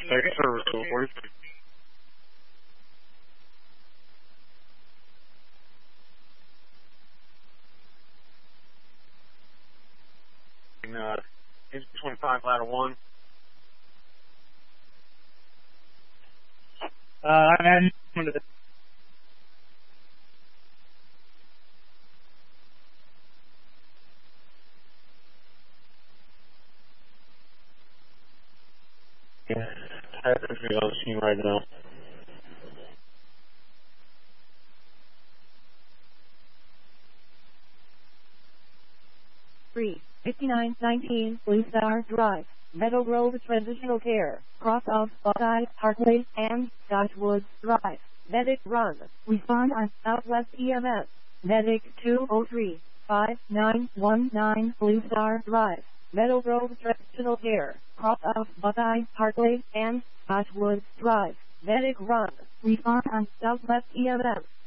Second service, go for it. Engine 25, ladder 1. I'm adding one to the... Yeah, I have to be on the scene right now. Three 5919 Blue Star Drive, Meadowgrove Transitional Care, cross of Buckeye Parkway and Dodgewood Drive. Medic run. Respond on Southwest EMS. Medic 203 5919 Blue Star Drive, Meadowgrove Transitional Care, cross of Buckeye Parkway and Dodgewood Drive. Medic run. Respond on Southwest EMS.